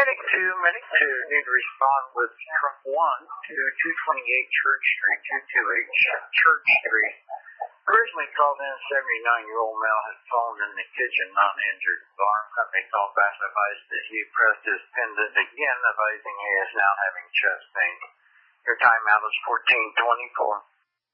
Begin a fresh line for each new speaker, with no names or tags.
Medic 2, need to respond with truck 1 to 228 Church Street, 228 Church Street. Originally called in, a 79-year-old male had fallen in the kitchen, not injured. Alarm company called back and advised that he pressed his pendant again, advising he is now having chest pain. Your timeout is 14:24.